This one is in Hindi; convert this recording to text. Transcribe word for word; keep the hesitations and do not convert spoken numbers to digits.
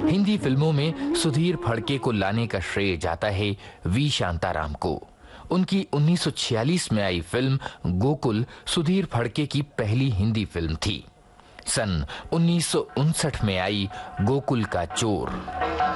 हिंदी फिल्मों में सुधीर फड़के को लाने का श्रेय जाता है वी शांताराम को। उनकी उन्नीस सौ छियालीस में आई फिल्म गोकुल सुधीर फड़के की पहली हिंदी फिल्म थी। सन उन्नीस सौ उनसठ में आई गोकुल का चोर।